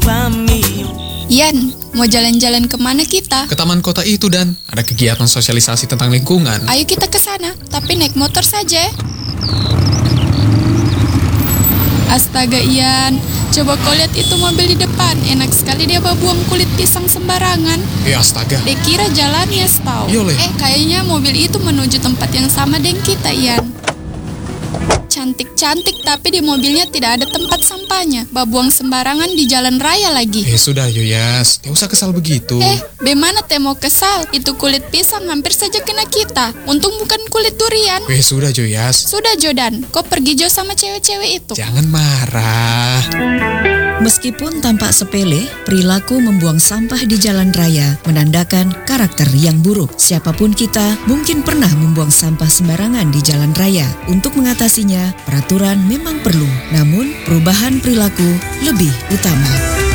Ian, mau jalan-jalan kemana kita? Ke taman kota itu, Dan. Ada kegiatan sosialisasi tentang lingkungan. Ayo kita ke sana, tapi naik motor saja. Astaga Ian, coba kau lihat itu mobil di depan. Enak sekali dia buang kulit pisang sembarangan. Astaga. Dia kira jalannya setau. Yole. Kayaknya mobil itu menuju tempat yang sama dengan kita, Ian. Cantik-cantik, tapi di mobilnya tidak ada tempat sampahnya. Buang sembarangan di jalan raya lagi. Sudah Yoyas, tidak usah kesal begitu. Bagaimana teh mau kesal? Itu kulit pisang hampir saja kena kita. Untung bukan kulit durian. Sudah Yoyas. Sudah Jodan, kau pergi jauh sama cewek-cewek itu. Jangan marah. Meskipun tampak sepele, perilaku membuang sampah di jalan raya menandakan karakter yang buruk. Siapapun kita mungkin pernah membuang sampah sembarangan di jalan raya. Untuk mengatasinya, peraturan memang perlu, namun perubahan perilaku lebih utama.